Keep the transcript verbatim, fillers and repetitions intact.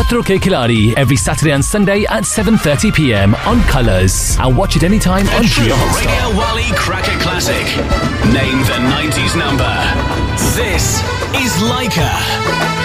Khatro Ke Khiladi every Saturday and Sunday at seven thirty p m on Colours. And watch it anytime on Jio Hotstar. Radio Wally Cracker Classic. Name the nineties number. This is Leica.